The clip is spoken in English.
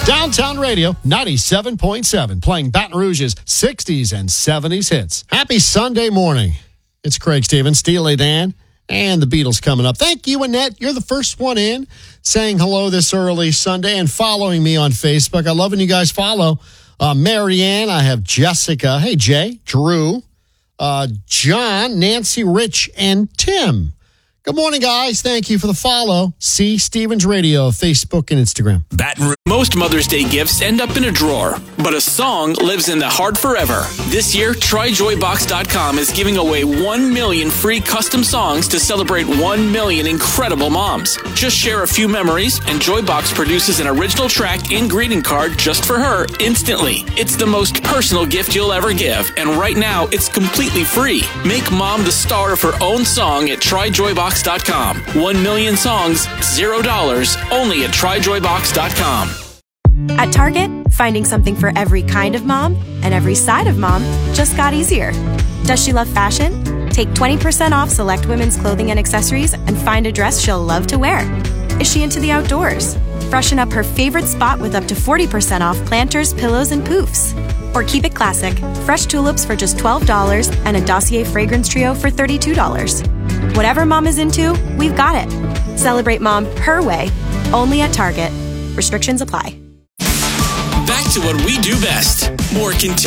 Downtown Radio 97.7, playing Baton Rouge's 60s and 70s hits. Happy Sunday morning. It's Craig Stevens, Steely Dan, and the Beatles coming up. Thank you, Annette. You're the first one in, saying hello this early Sunday and following me on Facebook. I love when you guys follow. Marianne, I have Jessica. Hey, Jay, Drew, John, Nancy, Rich, and Tim. Good morning, guys. Thank you for the follow. See Stevens Radio, Facebook and Instagram. Most Mother's Day gifts end up in a drawer, but a song lives in the heart forever. This year, TryJoyBox.com is giving away 1 million free custom songs to celebrate 1 million incredible moms. Just share a few memories, and Joybox produces an original track and greeting card just for her instantly. It's the most personal gift you'll ever give, and right now, it's completely free. Make mom the star of her own song at TryJoyBox.com. 1 million songs, $0, only at TryJoyBox.com. At Target, finding something for every kind of mom and every side of mom just got easier. Does she love fashion? Take 20% off select women's clothing and accessories and find a dress she'll love to wear. Is she into the outdoors? Freshen up her favorite spot with up to 40% off planters, pillows, and poofs. Or keep it classic, fresh tulips for just $12 and a Dossier fragrance trio for $32. Whatever mom is into, we've got it. Celebrate mom her way, only at Target. Restrictions apply. Back to what we do best. More